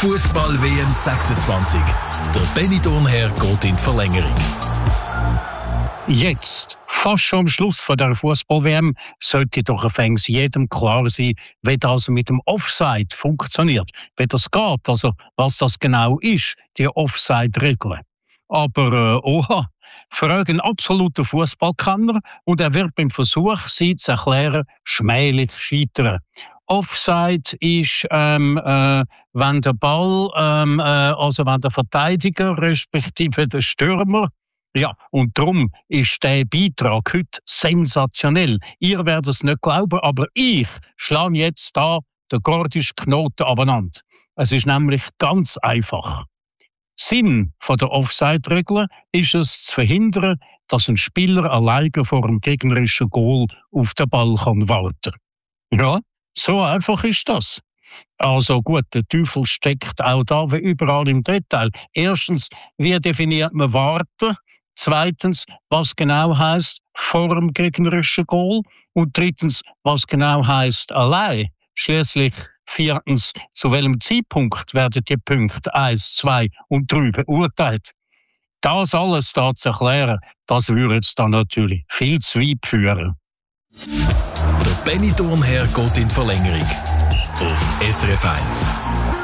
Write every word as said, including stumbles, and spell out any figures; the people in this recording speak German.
Fußball-W M sechsundzwanzig. Der Benny Thurnherr geht in die Verlängerung. Jetzt, fast schon am Schluss von der Fußball-W M, sollte doch fängs jedem klar sein, wie das mit dem Offside funktioniert, wie das geht, also was das genau ist, die Offside-Regel. Aber äh, oha, fragt einen absoluten Fußballkenner und er wird beim Versuch, sie zu erklären, schmählich scheitern. Offside ist, ähm, äh, wenn der Ball, ähm, äh, also wenn der Verteidiger respektive der Stürmer, ja, und darum ist der Beitrag heute sensationell. Ihr werdet es nicht glauben, aber ich schlage jetzt da den gordischen Knoten abeinander. Es ist nämlich ganz einfach. Sinn von der Offside-Regel ist es zu verhindern, dass ein Spieler alleine vor dem gegnerischen Goal auf den Ball kann warten. Ja, so einfach ist das. Also gut, der Teufel steckt auch da wie überall im Detail. Erstens, wie definiert man warten? Zweitens, was genau heisst vor dem gegnerischen Goal? Und drittens, was genau heisst allein? Schließlich viertens, zu welchem Zeitpunkt werden die Punkte eins, zwei und drei beurteilt? Das alles da zu erklären, das würde jetzt dann natürlich viel zu weit führen. Der Benny Thurnherr geht in die Verlängerung. Auf S R F eins.